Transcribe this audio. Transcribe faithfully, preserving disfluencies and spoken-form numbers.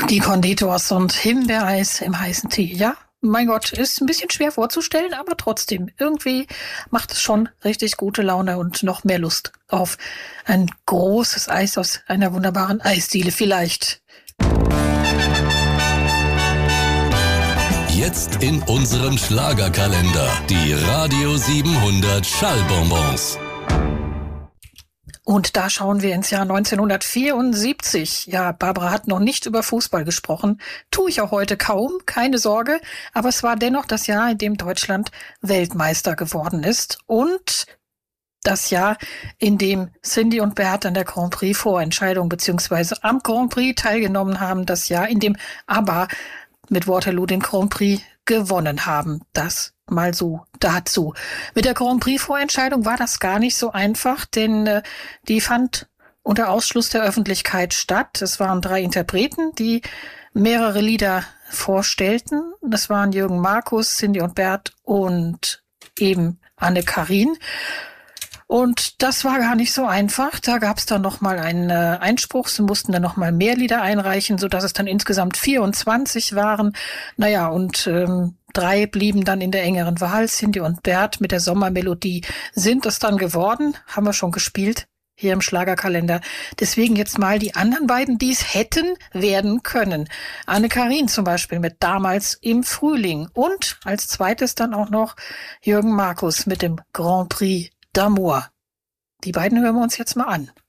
Die Conditors und Himbeereis im heißen Tee, ja? Mein Gott, ist ein bisschen schwer vorzustellen, aber trotzdem, irgendwie macht es schon richtig gute Laune und noch mehr Lust auf ein großes Eis aus einer wunderbaren Eisdiele vielleicht. Jetzt in unserem Schlagerkalender die Radio siebenhundert Schallbonbons. Und da schauen wir ins Jahr neunzehnhundertvierundsiebzig. Ja, Barbara hat noch nicht über Fußball gesprochen. Tue ich auch heute kaum, keine Sorge. Aber es war dennoch das Jahr, in dem Deutschland Weltmeister geworden ist. Und das Jahr, in dem Cindy und Bert an der Grand Prix Vorentscheidung bzw. am Grand Prix teilgenommen haben. Das Jahr, in dem ABBA mit Waterloo den Grand Prix gewonnen haben. Das mal so dazu. Mit der Grand Prix Vorentscheidung war das gar nicht so einfach, denn äh, die fand unter Ausschluss der Öffentlichkeit statt. Es waren drei Interpreten, die mehrere Lieder vorstellten. Das waren Jürgen Markus, Cindy und Bert und eben Anne-Karin. Und das war gar nicht so einfach. Da gab es dann nochmal einen äh, Einspruch. Sie mussten dann nochmal mehr Lieder einreichen, sodass es dann insgesamt vierundzwanzig waren. Naja, und ähm, drei blieben dann in der engeren Wahl. Cindy und Bert mit der Sommermelodie sind es dann geworden. Haben wir schon gespielt hier im Schlagerkalender. Deswegen jetzt mal die anderen beiden, die es hätten werden können. Anne-Karin zum Beispiel mit Damals im Frühling. Und als zweites dann auch noch Jürgen Markus mit dem Grand Prix d'Amour. Die beiden hören wir uns jetzt mal an.